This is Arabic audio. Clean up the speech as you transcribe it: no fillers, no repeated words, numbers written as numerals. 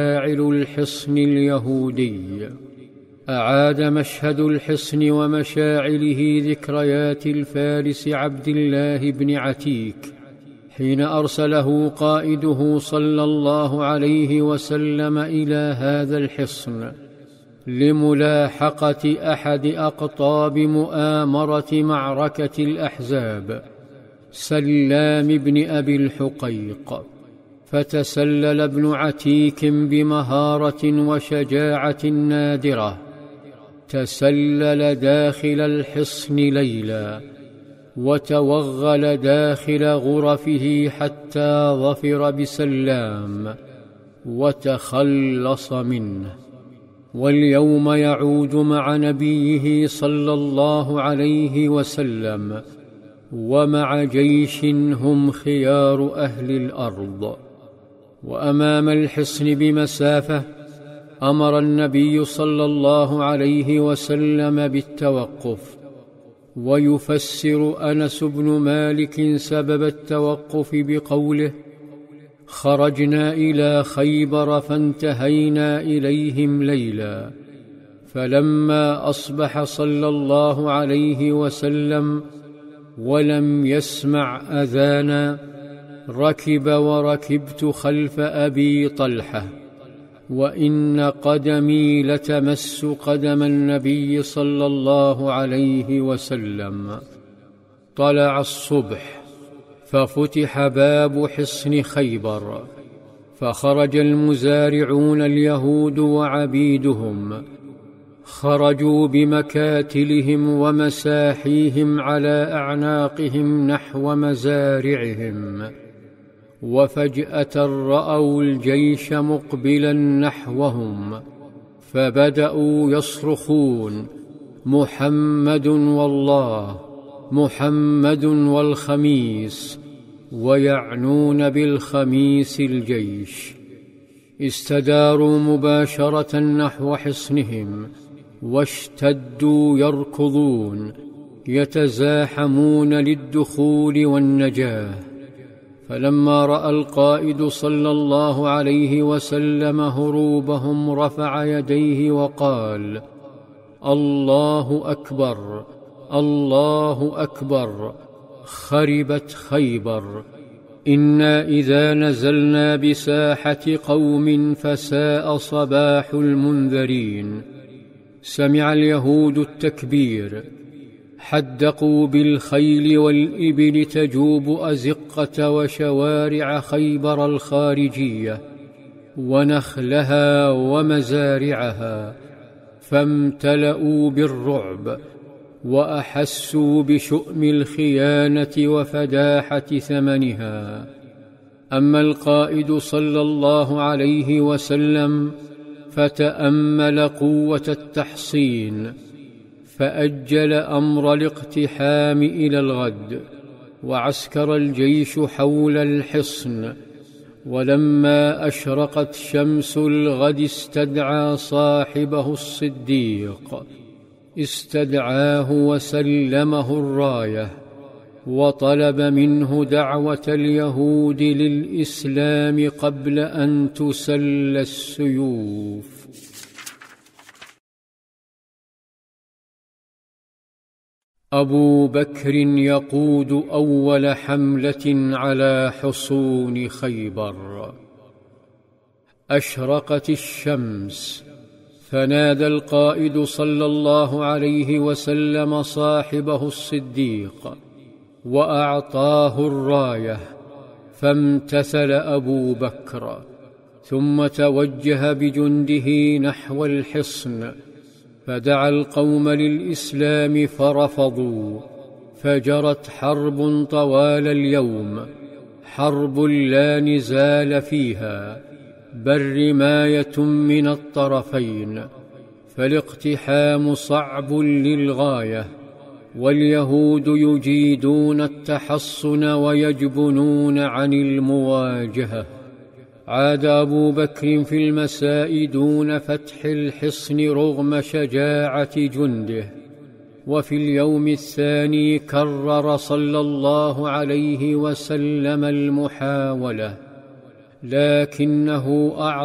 فاعل الحصن اليهودي. أعاد مشهد الحصن ومشاعله ذكريات الفارس عبد الله بن عتيك حين أرسله قائده صلى الله عليه وسلم إلى هذا الحصن لملاحقة أحد أقطاب مؤامرة معركة الأحزاب، سلام بن أبي الحقيق. فتسلل ابن عتيك بمهارة وشجاعة نادرة، تسلل داخل الحصن ليلا وتوغل داخل غرفه حتى ظفر بسلام وتخلص منه. واليوم يعود مع نبيه صلى الله عليه وسلم ومع جيش هم خيار أهل الأرض. وأمام الحصن بمسافة أمر النبي صلى الله عليه وسلم بالتوقف. ويفسر أنس بن مالك سبب التوقف بقوله: خرجنا إلى خيبر فانتهينا إليهم ليلا، فلما أصبح صلى الله عليه وسلم ولم يسمع أذانا ركب وركبت خلف أبي طلحة، وإن قدمي لتمس قدم النبي صلى الله عليه وسلم. طلع الصبح ففتح باب حصن خيبر، فخرج المزارعون اليهود وعبيدهم، خرجوا بمكاتلهم ومساحيهم على أعناقهم نحو مزارعهم. وفجأة رأوا الجيش مقبلا نحوهم، فبدأوا يصرخون: محمد والله، محمد والخميس، ويعنون بالخميس الجيش. استداروا مباشرة نحو حصنهم، واشتدوا يركضون يتزاحمون للدخول والنجاة. فلما رأى القائد صلى الله عليه وسلم هروبهم رفع يديه وقال: الله أكبر، الله أكبر، خربت خيبر. إنا إذا نزلنا بساحة قوم فساء صباح المنذرين. سمع اليهود التكبير، حدقوا بالخيل والإبل تجوب أزقة وشوارع خيبر الخارجية ونخلها ومزارعها، فامتلأوا بالرعب وأحسوا بشؤم الخيانة وفداحة ثمنها. أما القائد صلى الله عليه وسلم فتأمل قوة التحصين، فأجل أمر الاقتحام إلى الغد، وعسكر الجيش حول الحصن. ولما أشرقت شمس الغد استدعى صاحبه الصديق، استدعاه وسلمه الراية، وطلب منه دعوة اليهود للإسلام قبل أن تسل السيوف. أبو بكر يقود أول حملة على حصون خيبر. أشرقت الشمس، فنادى القائد صلى الله عليه وسلم صاحبه الصديق وأعطاه الراية، فامتثل أبو بكر، ثم توجه بجنده نحو الحصن، فدعا القوم للإسلام فرفضوا، فجرت حرب طوال اليوم، حرب لا نزال فيها، بل رماية من الطرفين، فالاقتحام صعب للغاية، واليهود يجيدون التحصن ويجبنون عن المواجهة. عاد أبو بكر في المساء دون فتح الحصن رغم شجاعة جنده، وفي اليوم الثاني كرر صلى الله عليه وسلم المحاولة، لكنه